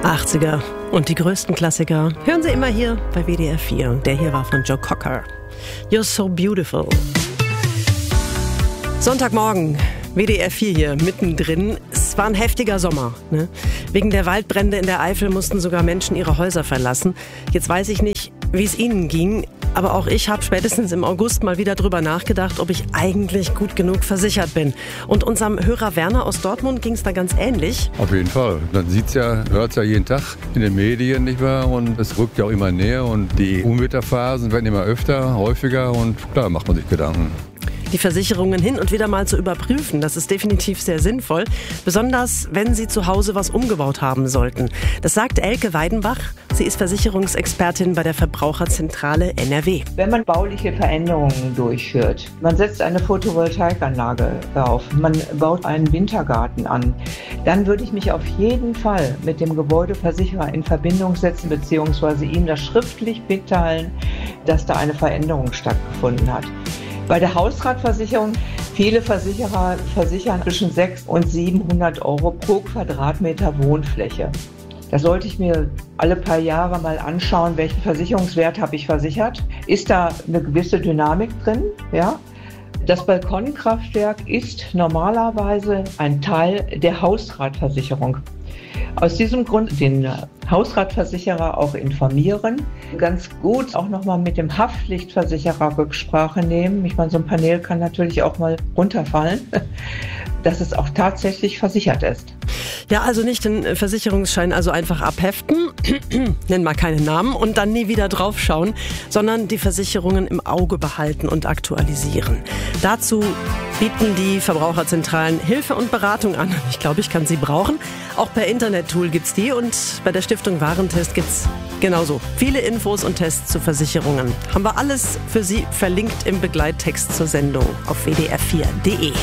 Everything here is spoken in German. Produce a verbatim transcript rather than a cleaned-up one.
achtziger und die größten Klassiker hören Sie immer hier bei W D R vier. Der hier war von Joe Cocker. You're so beautiful. Sonntagmorgen, W D R vier hier mittendrin. Es war ein heftiger Sommer. Ne? Wegen der Waldbrände in der Eifel mussten sogar Menschen ihre Häuser verlassen. Jetzt weiß ich nicht, wie es Ihnen ging, aber auch ich habe spätestens im August mal wieder drüber nachgedacht, ob ich eigentlich gut genug versichert bin. Und unserem Hörer Werner aus Dortmund ging es da ganz ähnlich. Auf jeden Fall. Man sieht es ja, hört es ja jeden Tag in den Medien, nicht wahr? Und es rückt ja auch immer näher und die Unwetterphasen werden immer öfter, häufiger und da macht man sich Gedanken. Die Versicherungen hin und wieder mal zu überprüfen, das ist definitiv sehr sinnvoll. Besonders, wenn Sie zu Hause was umgebaut haben sollten. Das sagt Elke Weidenbach. Sie ist Versicherungsexpertin bei der Verbraucherzentrale N R W. Wenn man bauliche Veränderungen durchführt, man setzt eine Photovoltaikanlage auf, man baut einen Wintergarten an, dann würde ich mich auf jeden Fall mit dem Gebäudeversicherer in Verbindung setzen bzw. ihm das schriftlich mitteilen, dass da eine Veränderung stattgefunden hat. Bei der Hausratversicherung, viele Versicherer versichern zwischen sechshundert und siebenhundert Euro pro Quadratmeter Wohnfläche. Da sollte ich mir alle paar Jahre mal anschauen, welchen Versicherungswert habe ich versichert. Ist da eine gewisse Dynamik drin? Ja? Das Balkonkraftwerk ist normalerweise ein Teil der Hausratversicherung. Aus diesem Grund den Hausratversicherer auch informieren. Ganz gut auch nochmal mit dem Haftpflichtversicherer Rücksprache nehmen. Ich meine, so ein Panel kann natürlich auch mal runterfallen, dass es auch tatsächlich versichert ist. Ja, also nicht den Versicherungsschein also einfach abheften, nennen mal keine Namen und dann nie wieder draufschauen, sondern die Versicherungen im Auge behalten und aktualisieren. Dazu bieten die Verbraucherzentralen Hilfe und Beratung an. Ich glaube, ich kann sie brauchen. Auch per Internet-Tool gibt's die und bei der Stiftung Warentest gibt's genauso viele Infos und Tests zu Versicherungen. Haben wir alles für Sie verlinkt im Begleittext zur Sendung auf w d r vier punkt d e.